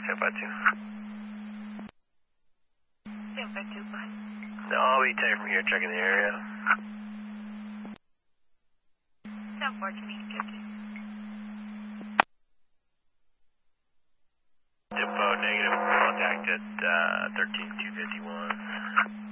752. 752, bye. No, I'll be taken from here, checking the area. 714, checking. Info negative, contact at 13251.